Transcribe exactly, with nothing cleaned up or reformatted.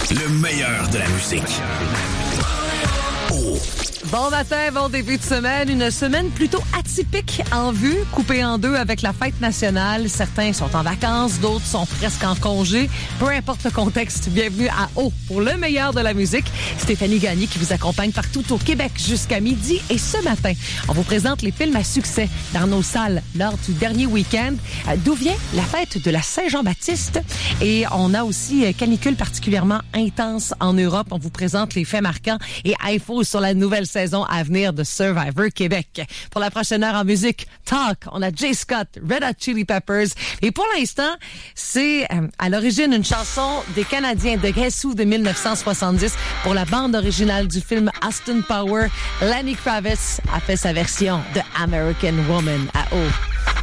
Le meilleur de la musique. Oh. Bon matin, bon début de semaine. Une semaine plutôt atypique en vue, coupée en deux avec la fête nationale. Certains sont en vacances, d'autres sont presque en congé. Peu importe le contexte, bienvenue à O pour le meilleur de la musique. Stéphanie Gagné qui vous accompagne partout au Québec jusqu'à midi. Et ce matin, on vous présente les films à succès dans nos salles lors du dernier week-end. D'où vient la fête de la Saint-Jean-Baptiste? Et on a aussi canicule particulièrement intense en Europe. On vous présente les faits marquants et infos sur la nouvelle saison à venir de Survivor Québec. Pour la prochaine heure en musique, Talk, on a Jay Scott, Red Hot Chili Peppers. Et pour l'instant, c'est euh, à l'origine une chanson des Canadiens de Jesus de dix-neuf cent soixante-dix pour la bande originale du film Austin Power. Lenny Kravitz a fait sa version de American Woman à O.